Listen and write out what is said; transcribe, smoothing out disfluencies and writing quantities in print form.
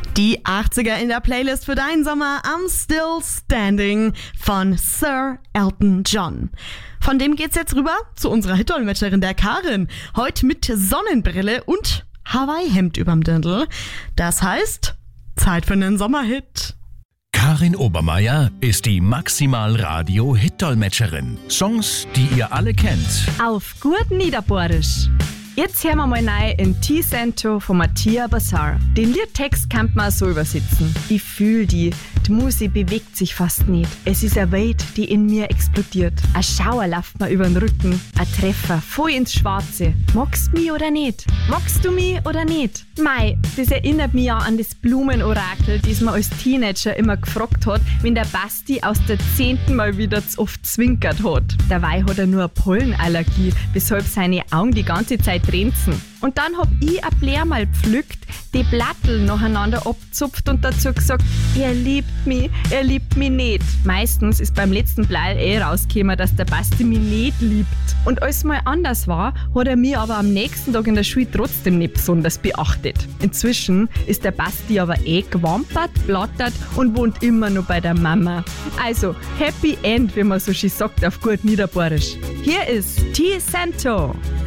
Die 80er in der Playlist für deinen Sommer, I'm Still Standing von Sir Elton John. Von dem geht's jetzt rüber zu unserer Hitdolmetscherin der Karin. Heute mit Sonnenbrille und Hawaii-Hemd überm Dirndl. Das heißt, Zeit für einen Sommerhit. Karin Obermeier ist die Maximal-Radio-Hitdolmetscherin. Songs, die ihr alle kennt. Auf gut Niederbohrisch. Jetzt hören wir mal rein in T-Cento von Mattia Bazzar. Den Liedtext kann man so übersetzen. Ich fühl die Musik bewegt sich fast nicht. Es ist eine Welt, die in mir explodiert. Ein Schauer läuft mir über den Rücken. Ein Treffer, voll ins Schwarze. Magst du mich oder nicht? Magst du mich oder nicht? Mei, das erinnert mich ja an das Blumenorakel, das man als Teenager immer gefragt hat, wenn der Basti aus der 10. Mal wieder zu oft zwinkert hat. Dabei hat er nur eine Pollenallergie, weshalb seine Augen die ganze Zeit tränzen. Und dann hab ich ein Blär mal pflückt, die Blattel nacheinander abzupft und dazu gesagt, er liebt mich nicht. Meistens ist beim letzten Blei rausgekommen, dass der Basti mich nicht liebt. Und als mal anders war, hat er mich aber am nächsten Tag in der Schule trotzdem nicht besonders beachtet. Inzwischen ist der Basti aber gewampert, blattert und wohnt immer noch bei der Mama. Also, Happy End, wie man so schön sagt auf gut Niederbohrisch. Hier ist T-Cento.